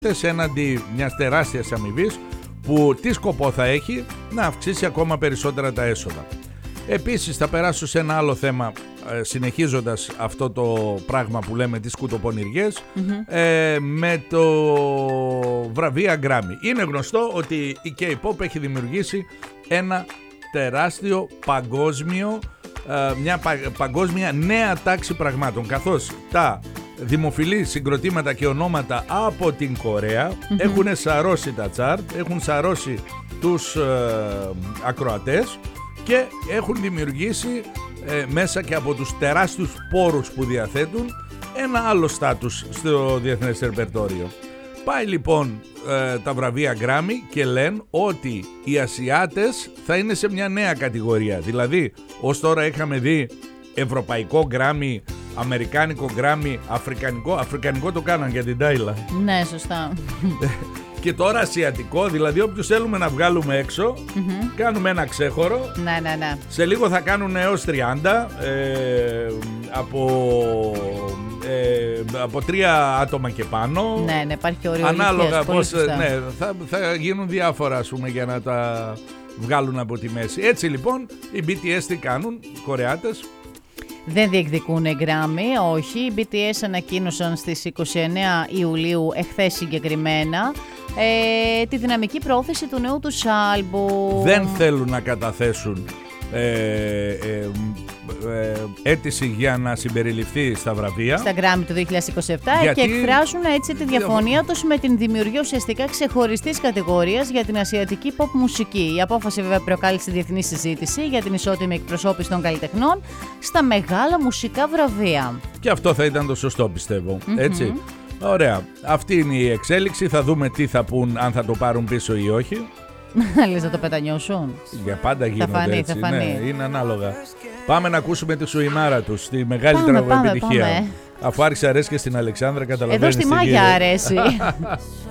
έναντι μιας τεράστιας αμοιβής που τι σκοπό θα έχει να αυξήσει ακόμα περισσότερα τα έσοδα. Επίσης θα περάσω σε ένα άλλο θέμα, συνεχίζοντας αυτό το πράγμα που λέμε τις κουτοπονηριές, με το βραβεία Grammy. Είναι γνωστό ότι η K-pop έχει δημιουργήσει ένα τεράστιο μια παγκόσμια νέα τάξη πραγμάτων, καθώς τα δημοφιλή συγκροτήματα και ονόματα από την Κορέα έχουν σαρώσει τα τσάρτ, έχουν σαρώσει τους ακροατές και έχουν δημιουργήσει μέσα και από τους τεράστιους πόρους που διαθέτουν ένα άλλο στάτους στο διεθνές ρεπερτόριο. Πάει λοιπόν τα βραβεία Grammy και λένε ότι οι Ασιάτες θα είναι σε μια νέα κατηγορία. Δηλαδή, ως τώρα είχαμε δει ευρωπαϊκό Grammy, αμερικάνικο Grammy, αφρικανικό το κάναν για την Τάιλα. Ναι, σωστά. Και τώρα ασιατικό, δηλαδή όποιους θέλουμε να βγάλουμε έξω, κάνουμε ένα ξέχωρο. Ναι. Σε λίγο θα κάνουν έως 30 από 3 άτομα και πάνω. Ναι, υπάρχει όριο ανάλογα πώς, θα γίνουν διάφορα, ας πούμε, για να τα βγάλουν από τη μέση. Έτσι λοιπόν οι BTS τι κάνουν, Κορεάτες? Δεν διεκδικούν Grammy, όχι. Οι BTS ανακοίνωσαν στις 29 Ιουλίου, εχθές συγκεκριμένα, τη δυναμική πρόθεση του νέου τους άλμπουμ. Δεν θέλουν να καταθέσουν αίτηση για να συμπεριληφθεί στα βραβεία, στα Grammy του 2027, και εκφράζουν έτσι τη διαφωνία τους με την δημιουργία ουσιαστικά ξεχωριστής κατηγορίας για την ασιατική pop μουσική. Η απόφαση βέβαια προκάλεσε διεθνή συζήτηση για την ισότιμη εκπροσώπηση των καλλιτεχνών στα μεγάλα μουσικά βραβεία. Και αυτό θα ήταν το σωστό, πιστεύω. Έτσι. Ωραία. Αυτή είναι η εξέλιξη. Θα δούμε τι θα πούν, αν θα το πάρουν πίσω ή όχι. Λες να το πετανιώσουν? Για πάντα γίνονται έτσι. Θα φανεί. Ναι, είναι ανάλογα. Πάμε να ακούσουμε τη Σουημάρα τους, τη μεγάλη τραγουδεπιτυχία. Αφού άρχισε αρέσει και στην Αλεξάνδρα, καταλαβαίνεις. Εδώ στη Μάγια αρέσει.